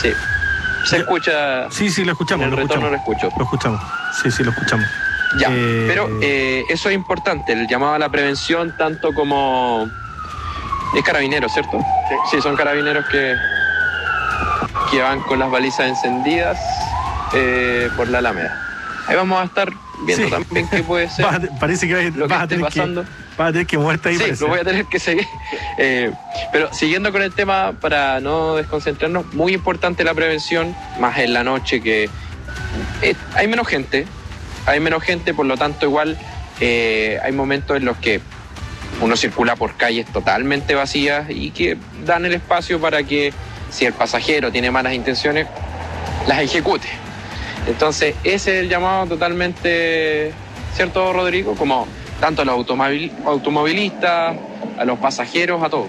Sí. ¿Se escucha? Sí, lo escuchamos. En el retorno lo escucho. Lo escuchamos. Sí, lo escuchamos. Ya, pero eso es importante, el llamado a la prevención, tanto como... Es Carabineros, ¿cierto? Sí, son Carabineros que van con las balizas encendidas por la Alameda. Ahí vamos a estar viendo también qué puede ser. Parece que vas a tener que moverte ahí. Sí, parece. lo voy a tener que seguir. Pero siguiendo con el tema, para no desconcentrarnos, muy importante la prevención, más en la noche que hay menos gente, por lo tanto igual hay momentos en los que uno circula por calles totalmente vacías y que dan el espacio para que si el pasajero tiene malas intenciones, las ejecute. Entonces ese es el llamado totalmente, ¿cierto, Rodrigo? Como tanto a los automovilistas, a los pasajeros, a todos.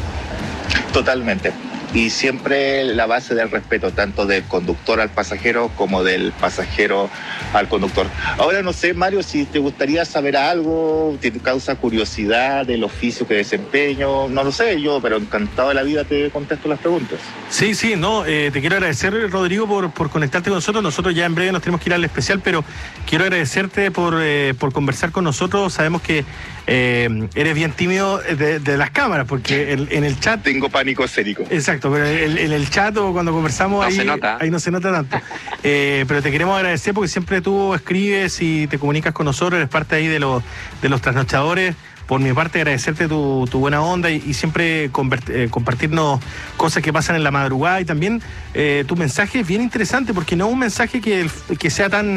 Totalmente. Y siempre la base del respeto, tanto del conductor al pasajero como del pasajero al conductor. Ahora no sé, Mario, si te gustaría saber algo, te causa curiosidad del oficio que desempeño, no lo sé yo, pero encantado de la vida te contesto las preguntas. Sí, te quiero agradecer, Rodrigo, por conectarte con nosotros. Nosotros ya en breve nos tenemos que ir al especial, pero quiero agradecerte por conversar con nosotros. Sabemos que eres bien tímido de las cámaras, porque en el chat... Tengo pánico escénico. Exacto, pero en el chat o cuando conversamos ahí no se nota tanto. Pero te queremos agradecer porque siempre tú escribes y te comunicas con nosotros, eres parte ahí de los trasnochadores. Por mi parte, agradecerte tu buena onda y siempre compartirnos cosas que pasan en la madrugada, y también tu mensaje es bien interesante porque no es un mensaje que sea tan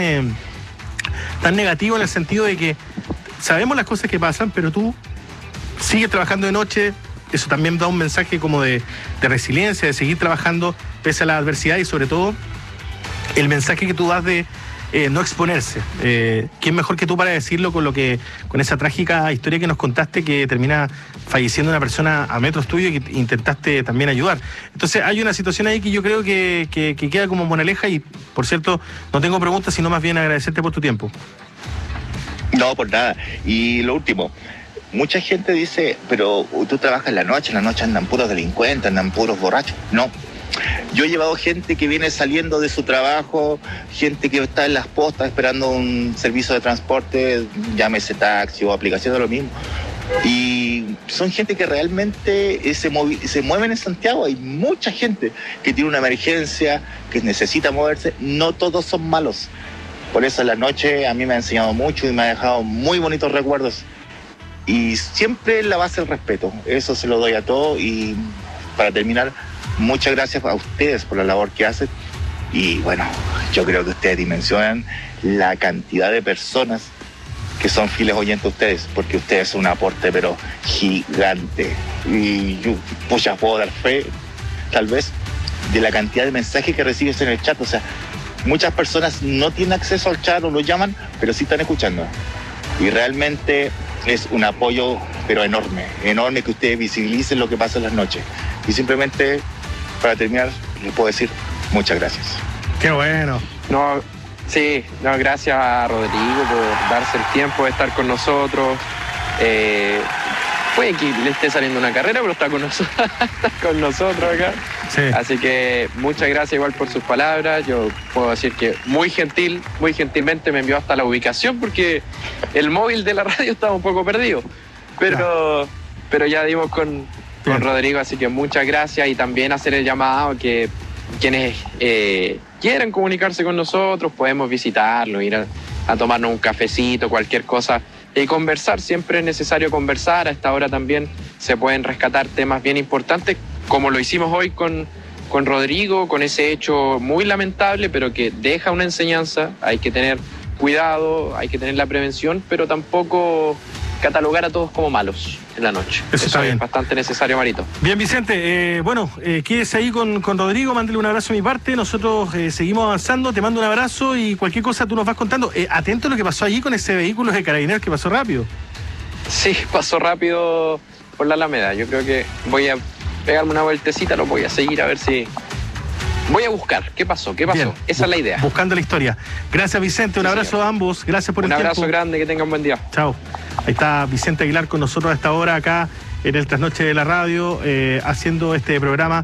negativo, en el sentido de que sabemos las cosas que pasan, pero tú sigues trabajando de noche. Eso también da un mensaje como de resiliencia, de seguir trabajando pese a la adversidad, y sobre todo el mensaje que tú das de no exponerse. ¿Quién mejor que tú para decirlo con esa trágica historia que nos contaste, que termina falleciendo una persona a metros tuyo y que intentaste también ayudar? Entonces hay una situación ahí que yo creo que queda como moraleja, y por cierto, no tengo preguntas, sino más bien agradecerte por tu tiempo. No, por nada. Y lo último, mucha gente dice, pero tú trabajas en la noche andan puros delincuentes, andan puros borrachos. No. Yo he llevado gente que viene saliendo de su trabajo, gente que está en las postas esperando un servicio de transporte, llámese taxi o aplicación, de lo mismo. Y son gente que realmente se mueven en Santiago. Hay mucha gente que tiene una emergencia, que necesita moverse. No todos son malos. Por eso en la noche a mí me ha enseñado mucho y me ha dejado muy bonitos recuerdos. Y siempre la base del respeto. Eso se lo doy a todos. Y para terminar, muchas gracias a ustedes por la labor que hacen. Y bueno, yo creo que ustedes dimensionan la cantidad de personas que son fieles oyentes a ustedes, porque ustedes son un aporte pero gigante. Y yo puedo dar fe, tal vez, de la cantidad de mensajes que recibes en el chat. O sea, muchas personas no tienen acceso al chat o lo llaman, pero sí están escuchando. Y realmente es un apoyo, pero enorme que ustedes visibilicen lo que pasa en las noches. Y simplemente, para terminar, les puedo decir muchas gracias. ¡Qué bueno! Gracias a Rodrigo por darse el tiempo de estar con nosotros. Puede que le esté saliendo una carrera, pero está con nosotros acá. Sí. Así que muchas gracias igual por sus palabras. Yo puedo decir que muy gentilmente me envió hasta la ubicación, porque el móvil de la radio estaba un poco perdido. Pero ya dimos con Rodrigo, así que muchas gracias. Y también hacer el llamado que quienes quieran comunicarse con nosotros, podemos visitarlo, ir a tomarnos un cafecito, cualquier cosa, y conversar. Siempre es necesario conversar. A esta hora también se pueden rescatar temas bien importantes, como lo hicimos hoy con Rodrigo, con ese hecho muy lamentable, pero que deja una enseñanza. Hay que tener cuidado, hay que tener la prevención, pero tampoco catalogar a todos como malos en la noche. Eso está bien. Es bastante necesario, Marito. Bien, Vicente, quédese ahí con Rodrigo, mándale un abrazo a mi parte. Nosotros seguimos avanzando, te mando un abrazo y cualquier cosa tú nos vas contando. Atento a lo que pasó allí con ese vehículo de Carabineros, que pasó rápido. Sí, pasó rápido por la Alameda. Yo creo que voy a pegarme una vueltecita, lo voy a seguir a ver si... Voy a buscar. ¿Qué pasó? Bien, esa es la idea. Buscando la historia. Gracias, Vicente. Un abrazo a ambos. Gracias por el tiempo. Un abrazo grande. Que tengan buen día. Chao. Ahí está Vicente Aguilar con nosotros a esta hora acá en el Trasnoche de la Radio, haciendo este programa.